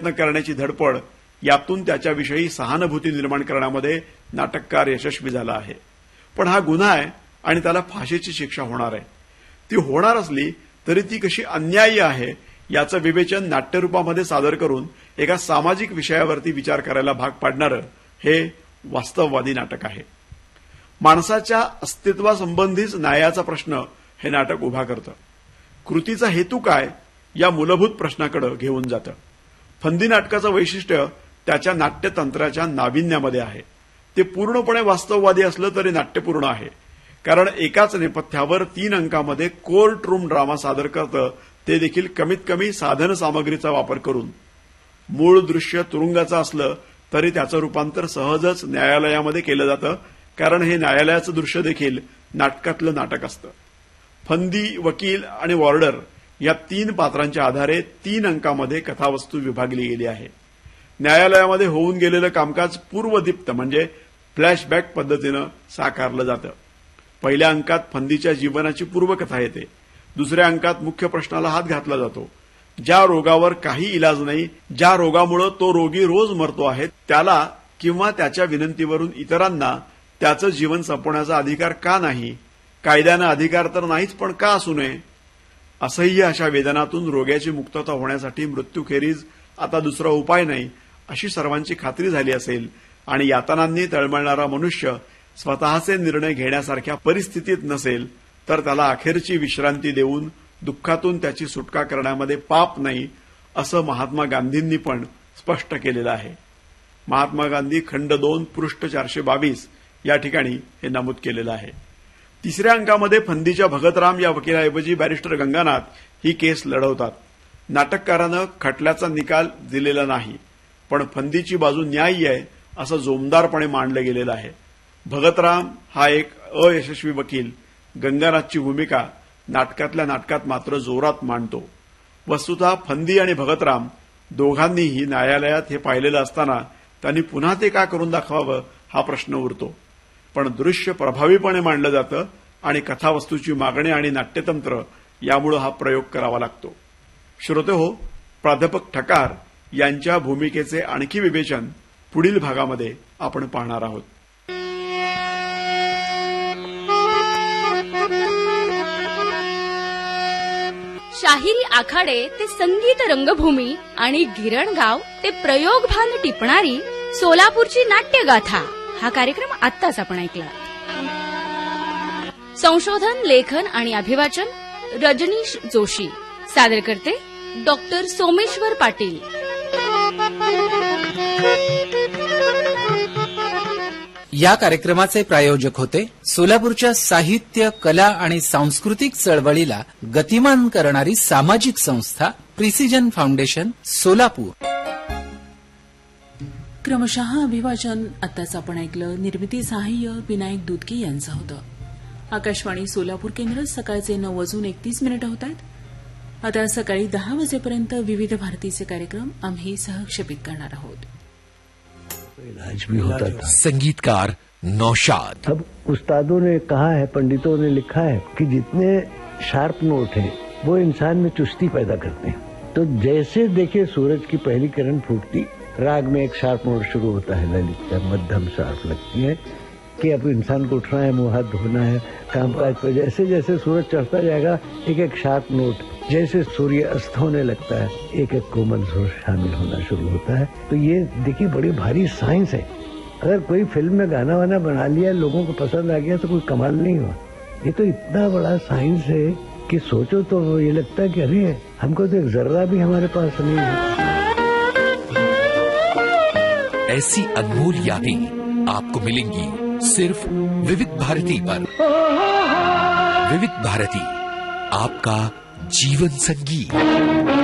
प्रयत्न करण्याची धडपड, यातून त्याच्याविषयी सहानुभूती निर्माण करण्यामध्ये नाटककार यशस्वी झाला आहे. पण हा गुन्हा आहे आणि त्याला फाशीची शिक्षा होणार आहे. ती होणार असली तरी ती कशी अन्याय्य आहे याचं विवेचन नाट्यरूपामध्ये सादर करून एका सामाजिक विषयावरती विचार करायला भाग पाडणारं हे वास्तववादी नाटक आहे. माणसाच्या अस्तित्वासंबंधीच न्यायाचा प्रश्न हे नाटक उभा करतं. कृतीचा हेतू काय या मूलभूत प्रश्नाकडे घेऊन जातं. फंदी नाटकाचं वैशिष्ट्य त्याच्या नाट्यतंत्राच्या नाविन्यामध्ये आहे. ते पूर्णपणे वास्तववादी असलं तरी नाट्यपूर्ण आहे, कारण एकाच नेपथ्यावर 3 अंकामध्ये कोर्ट रूम ड्रामा सादर करतं, ते देखील कमीत कमी साधन सामग्रीचा वापर करून. मूळ दृश्य तुरुंगाचं असलं तरी त्याचं रूपांतर सहजच न्यायालयामध्ये केलं जातं, कारण हे न्यायालयाचं दृश्य देखील नाटकातलं नाटक असतं. फंदी, वकील आणि वॉर्डर या 3 पात्रांच्या आधारे 3 अंकामध्ये कथावस्तू विभागली गेली आहे. न्यायालयामध्ये होऊन गेलेलं कामकाज पूर्वदीप्त म्हणजे फ्लॅशबॅक पद्धतीनं साकारलं जातं. पहिल्या अंकात फंदीच्या जीवनाची पूर्वकथा येते. दुसऱ्या अंकात मुख्य प्रश्नाला हात घातला जातो. ज्या रोगावर काही इलाज नाही, ज्या रोगामुळे तो रोगी रोज मरतो आहे, त्याला किंवा त्याच्या विनंतीवरून इतरांना त्याचं जीवन संपवण्याचा अधिकार का नाही? कायद्यानं अधिकार तर नाहीच, पण का असू नये? असह्य अशा वेदनातून रोग्याची मुक्तता होण्यासाठी मृत्यूखेरीज आता दुसरा उपाय नाही अशी सर्वांची खात्री झाली असेल आणि यातनांनी तळमळणारा मनुष्य स्वतःचे निर्णय घेण्यासारख्या परिस्थितीत नसेल, तर त्याला अखेरची विश्रांती देऊन दुःखातून त्याची सुटका करण्यामध्ये पाप नाही, असं महात्मा गांधींनी पण स्पष्ट केलेलं आहे. महात्मा गांधी खंड 2 पृष्ठ 422 या ठिकाणी हे नमूद केलेलं आहे. तिसऱ्या अंकामध्ये फंदीच्या भगतराम या वकिलाऐवजी बॅरिस्टर गंगानाथ ही केस लढवतात. नाटककारानं खटल्याचा निकाल दिलेला नाही, पण फंदीची बाजू न्याय्य आहे असं जोमदारपणे मांडलं गेलेलं आहे. भगतराम हा एक अयशस्वी वकील गंगानाथची भूमिका नाटकातल्या नाटकात मात्र जोरात मांडतो. वस्तुतः फंदी आणि भगतराम दोघांनीही न्यायालयात हे पाहिलेलं असताना त्यांनी पुन्हा ते का करून दाखवावं हा प्रश्न उरतो. पण दृश्य प्रभावीपणे मांडलं जातं आणि कथावस्तूची मागणी आणि नाट्यतंत्र यामुळे हा प्रयोग करावा लागतो. श्रोतेहो, प्राध्यापक ठकार यांच्या भूमिकेचे आणखी विवेचन पुढील भागामध्ये आपण पाहणार आहोत. शाहिरी आखाडे ते संगीत रंगभूमी आणि गिरणगाव ते प्रयोगभान टिपणारी सोलापूरची नाट्यगाथा हा कार्यक्रम आत्ताच आपण ऐकला. संशोधन, लेखन आणि अभिवाचन रजनीश जोशी. सादर करते डॉक्टर सोमेश्वर पाटील. या कार्यक्रमाचे प्रायोजक होते सोलापूरच्या साहित्य, कला आणि सांस्कृतिक चळवळीला गतिमान करणारी सामाजिक संस्था प्रिसिजन फाउंडेशन सोलापूर. क्रमशः अभिवाचन आत्ताच आपण ऐकलं. निर्मिती सहाय्य विनायक दुधके यांचं होतं. आकाशवाणी सोलापूर केंद्र सकाळचे 9:31 होत आहेत. आता सकाळी 10 वाजेपर्यंत विविध भारतीचे कार्यक्रम आम्ही सहक्षेपित करणार आहोत. इलाज भी होता था. संगीतकार नौशाद. अब उस्तादों ने कहा है, पंडितों ने लिखा है कि जितने शार्प नोट हैं वो इंसान में चुस्ती पैदा करते हैं. तो जैसे देखिए सूरज की पहली किरण फूटती, राग में एक शार्प नोट शुरू होता है, ललित का मध्यम शार्प लगती है कि अब इंसान को उठना है, मुंह हाथ धोना है, कामकाज पर. जैसे जैसे सूरज चढ़ता जाएगा एक एक शार्प नोट, जैसे सूर्य अस्त होने लगता है एक एक कोमल सुर शामिल होना शुरू होता है. तो ये देखिए बड़ी भारी साइंस है. अगर कोई फिल्म में गाना वाना बना लिया, लोगों को पसंद आ गया तो कोई कमाल नहीं हुआ. ये तो इतना बड़ा साइंस है कि सोचो तो ये लगता है कि अरे हमको तो एक जर्रा भी हमारे पास नहीं है. ऐसी अनमोल यादें आपको मिलेंगी सिर्फ विविध भारती पर. विविध भारती, आपका जीवन संगीत.